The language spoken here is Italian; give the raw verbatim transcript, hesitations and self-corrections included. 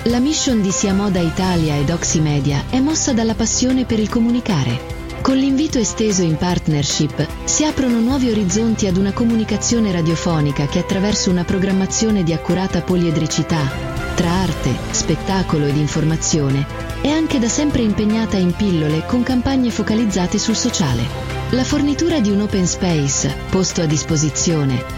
La mission di Sia Moda Italia ed Oximedia è mossa dalla passione per il comunicare. Con l'invito esteso in partnership si aprono nuovi orizzonti ad una comunicazione radiofonica che attraverso una programmazione di accurata poliedricità, tra arte, spettacolo ed informazione, è anche da sempre impegnata in pillole con campagne focalizzate sul sociale. La fornitura di un open space, posto a disposizione,